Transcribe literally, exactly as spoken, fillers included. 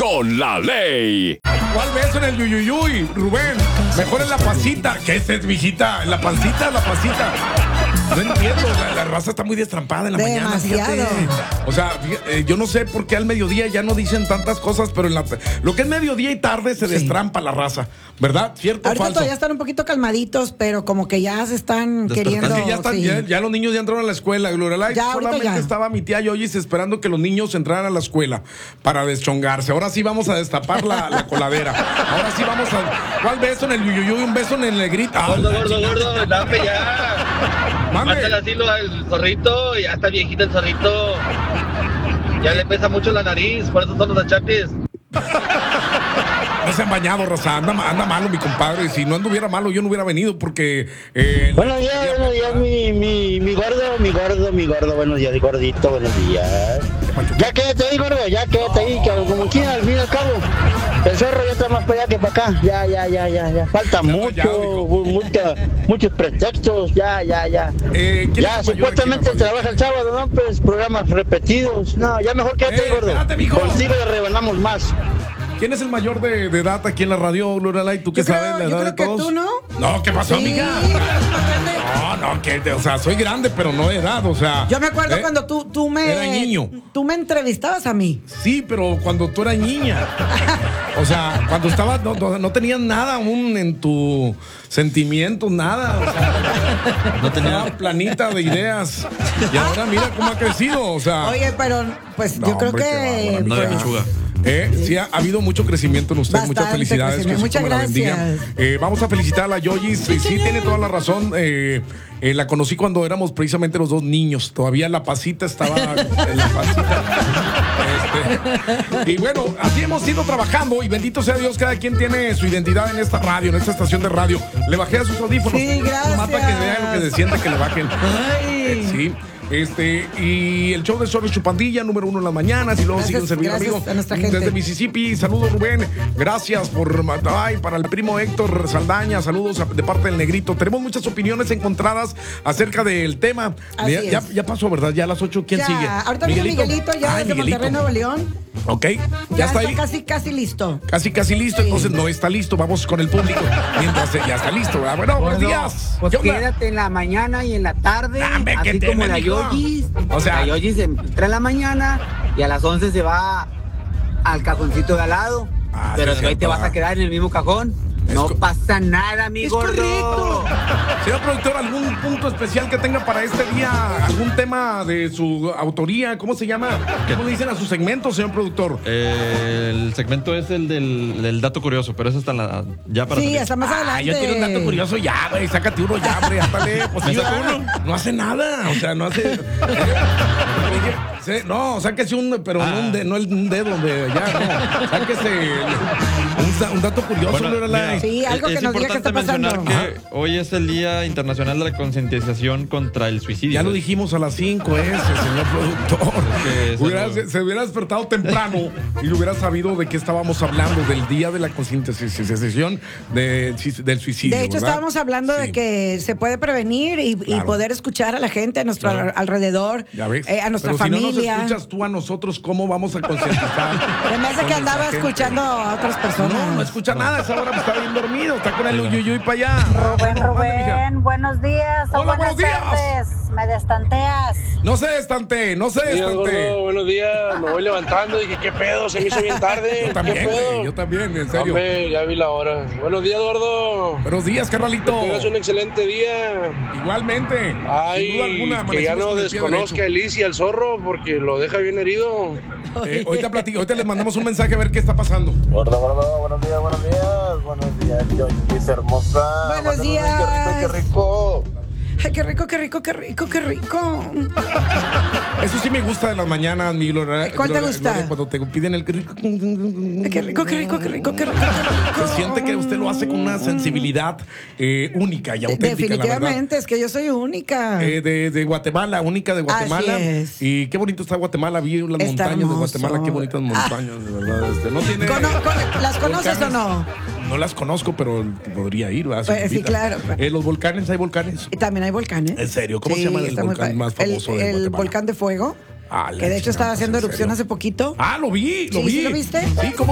con la ley. ¿Cuál beso en el yuyuyuy, Rubén? Mejor en la pancita. ¿Qué es, mijita? ¿En la pancita, la pancita? No entiendo, la, la raza está muy destrampada en la Demasiado. mañana, fíjate. O sea, eh, yo no sé por qué al mediodía ya no dicen tantas cosas, pero en la, lo que es mediodía y tarde se Sí. destrampa la raza, ¿verdad? ¿Cierto o Ahorita falso? todavía están un poquito calmaditos, pero como que ya se están queriendo. Sí, ya, están, sí. ya, ya los niños ya entraron a la escuela. Glorelai, Ya, ahorita solamente ya. estaba mi tía Yoyis esperando que los niños entraran a la escuela para deschongarse. Ahora sí vamos a destapar la, la coladera. Ahora sí vamos a... ¿Cuál beso en el yuyuyuy? Un beso en el negrito. Ah, Gordo, gordo, gordo, dame ya. Mande. Mátale así lo al zorrito, ya está viejito el zorrito. Ya le pesa mucho la nariz, por eso son los achaques. No se han bañado, Rosa. Anda, anda malo, mi compadre. Si no anduviera malo, yo no hubiera venido porque... Eh, Buenos días, buenos días, mi, mi, mi gordo, mi gordo, mi gordo, buenos días, gordito, buenos días. Ya quédate ahí, gordo, ya quédate ahí, que como quiera, al fin y al cabo, el zorro ya está más para allá que para acá, ya, ya, ya, ya, ya, falta mucho, ya, dijo. mucha, muchos pretextos, ya, ya, ya. Eh, ¿quién Ya, es el mayor supuestamente aquí en la radio? trabaja el sábado, ¿no? Pues programas repetidos, no, ya mejor quédate, Eh, gordo, espérate, mijo. contigo le rebanamos más. ¿Quién es el mayor de, de edad aquí en la radio, Glorelai? ¿Tú qué Yo creo- sabes la yo edad creo de que todos? tú, ¿no? No, ¿qué pasó, Sí, amiga? No, no, que, o sea, soy grande, pero no de edad, o sea... Yo me acuerdo ¿eh? cuando tú, tú me. Era niño. Tú me entrevistabas a mí. Sí, pero cuando tú eras niña. O sea, cuando estabas, no, no, no tenías nada aún en tu sentimientos, nada. O sea, no tenías planita de ideas. Y ahora mira cómo ha crecido, o sea... Oye, pero pues No, yo creo hombre, qué que. bárbaro, No de pues, pechuga. Eh, sí, ha, ha habido mucho crecimiento en usted. Bastante Muchas felicidades. crecimiento. Que Diosito Muchas me la bendiga. gracias. Eh, vamos a felicitar a la Yoyis. Sí, sí, tiene toda la razón. Eh, eh, la conocí cuando éramos precisamente los dos niños. Todavía la pasita estaba en la pasita. Este, y bueno, así hemos ido trabajando. Y bendito sea Dios, cada quien tiene su identidad en esta radio, en esta estación de radio. Le bajé a sus audífonos. Sí, gracias. Mata que vean lo que se siente que le bajen. Ay. Eh, sí. Este, y el show de Zorro y su pandilla, número uno en las mañanas, y luego Gracias, sigue un servidor gracias amigo a nuestra gente. desde Mississippi. Saludos, Rubén. Gracias por. Ay, para el primo Héctor Saldaña, saludos a- de parte del Negrito. Tenemos muchas opiniones encontradas acerca del tema. Así Ya, ya, es. ya pasó, ¿verdad? Ya a las ocho, ¿quién Ya, sigue? ahorita viene Miguelito, ya Ay, desde Monterrey, Nuevo León. Ok, ya, Ya, está está, ahí. casi, casi listo. Casi, casi listo, Sí. entonces no está listo. Vamos con el público. Mientras eh, ya está listo, ¿verdad? Bueno, buenos Gordo, días. Pues ¿Qué onda? quédate en la mañana y en la tarde, Dame, ¿qué así tiene, como la mijo? Yoyis. O sea- la Yoyis entra en la mañana y a las once se va al cajoncito de al lado. Ah, pero sí, después cierto, te vas ah. a quedar en el mismo cajón. Es No co- pasa nada, mi Es gordo. correcto. Señor productor, ¿algún punto especial que tenga para este día? ¿Algún tema de su autoría? ¿Cómo se llama? ¿Cómo le dicen a su segmento, señor productor? Eh, el segmento es el del, del dato curioso, pero eso está en la, ya para Sí, salir. hasta más Ah, adelante. yo quiero un dato curioso ya, güey. Sácate uno ya, hombre. Ándale. Pues ¿Me sí, saco ¿verdad? uno? No hace nada. O sea, no hace. Sí, no, sáquese un, pero Ah. no, un de- no el- un dedo de allá, no. Sáquese un, da- un dato curioso, Bueno, Lorelai. mira, Sí, algo es que nos diga qué está importante mencionar pasando. que hoy es el Día Internacional de la Concientización contra el Suicidio. Ya lo dijimos a las cinco ese, señor productor. Porque eso Hubiera- no- se, se hubiera despertado temprano y hubiera sabido de qué estábamos hablando, del día de la concientización de, del suicidio. De hecho, ¿verdad? estábamos hablando de Sí. que se puede prevenir y, y Claro. poder escuchar a la gente a nuestro Claro. alrededor, Ya ves. eh, a nuestra Pero familia. Si no nos escuchas tú a nosotros, ¿cómo vamos a concientizar? En vez de con que esa andaba gente? escuchando a otras personas. No, no escucha nada, esa hora está bien dormido, está con el uyuyuy para allá. Rubén, Mande, mija. Rubén, buenos días o Hola, buenas buenos días. tardes. Me destanteas. No se destante, no se Buenos días, destante. gordo, buenos días, me voy levantando y dije, ¿qué pedo? Se me hizo bien tarde. Yo ¿Qué también, pedo? güey, yo también, en serio. Hombre, ya vi la hora. Buenos días, gordo. Buenos días, carnalito. Que tengas un excelente día. Igualmente. Sin duda Ay, alguna, que ya amanecimos no con el pie desconozca a derecho. Alicia el zorro porque lo deja bien herido. Eh, ahorita platico, ahorita les mandamos un mensaje a ver qué está pasando. Gordo, gordo, buenos días, buenos días, buenos días, Yoyis hermosa. Buenos Mándame un días. Qué rico, qué rico. Ay, qué rico, qué rico, qué rico, qué rico. Eso sí me gusta de las mañanas, mi Gloria. ¿Cuál te Gloria, gusta? Gloria, cuando te piden el qué rico. Ay, qué rico, qué rico, qué rico, qué rico, qué rico. Se siente que usted lo hace con una sensibilidad eh, única y auténtica, la verdad. Definitivamente, es que yo soy única. Eh, de, de Guatemala, única de Guatemala. Así es. Y qué bonito está Guatemala, vi las Está montañas de hermoso. Guatemala, qué bonitas montañas, de verdad. Este, no tiene. Cono- con- ¿Las conoces o no? No las conozco, pero podría ir, ¿verdad? Pues, sí, Cerquita. claro. Eh, los volcanes, hay volcanes. Y también hay volcanes. ¿En serio? ¿Cómo se llama el está muy volcán padre. más famoso El, de el Guatemala? volcán de fuego. Ah, la que de hecho chingada, estaba pues, haciendo ¿en erupción serio? hace poquito. Ah, lo vi, lo Sí, vi. ¿sí lo viste? Sí, ¿cómo